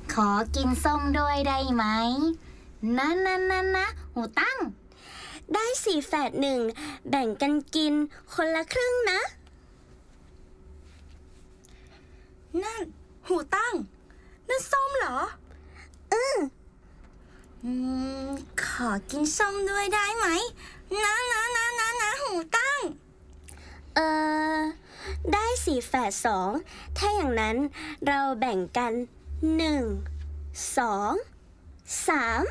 ขอกินส้มด้วยได้ไหมนะหูตั้งได้สิแฝดหนึ่งแบ่งกันกินคนละครึ่งนะนั่นหูตั้งนั่นส้มเหรอขอกินส้มด้วยได้ไหมนะหูตั้งได้สิแฝดสองถ้าอย่างนั้นเราแบ่งกัน1 2 3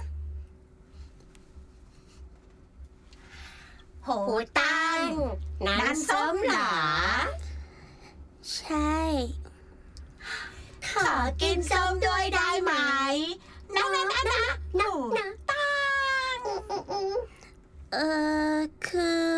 หูตั้งนั่นส้มเหรอใช่ขอกินส้มด้วยได้ไหมนะหูตั้งคือ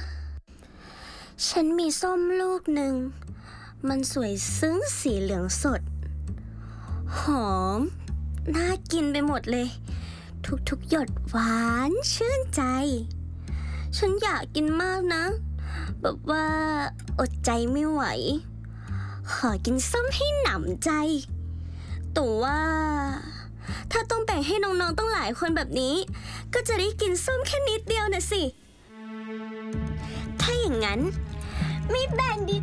ฉันมีส้มลูกหนึ่งมันสวยซึ้งสีเหลืองสดหอมน่ากินไปหมดเลยทุกหยดหวานชื่นใจฉันอยากกินมากนะแบบว่าอดใจไม่ไหวขอกินส้มให้หนำใจแต่ว่าถ้าต้องแบ่งให้น้องๆต้องหลายคนแบบนี้ก็จะได้กินส้มแค่นิดเดียวน่ะสิถ้าอย่างนั้นไม่แบ่งดี